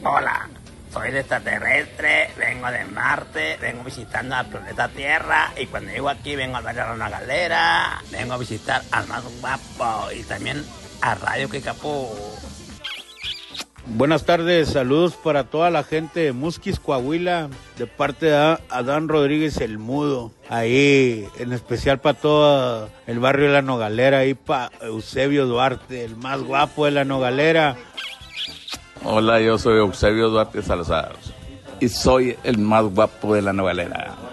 Hola, soy de extraterrestre, vengo de Marte, vengo visitando al planeta Tierra y cuando llego aquí vengo a ver a una galera, vengo a visitar al más guapo y también a Radio Kikapú. Buenas tardes, saludos para toda la gente de Musquis, Coahuila, de parte de Adán Rodríguez el Mudo, ahí en especial para todo el barrio de La Nogalera, ahí para Eusebio Duarte, el más guapo de La Nogalera. Hola, yo soy Eusebio Duarte Salazar y soy el más guapo de La Nogalera.